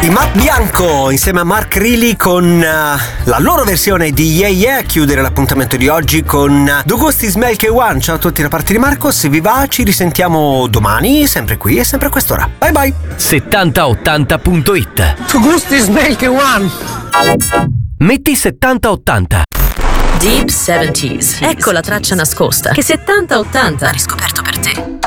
di Matt Bianco insieme a Mark Reilly con la loro versione di Yeah Yeah. Chiudere l'appuntamento di oggi con Du Gusti Smell K1. Ciao a tutti da parte di Marco, se vi va ci risentiamo domani, sempre qui e sempre a quest'ora. Bye bye. 7080.it. Du Gusti Smell K1. Metti 7080. Deep 70s. Ecco la traccia nascosta che 7080 ha riscoperto per te.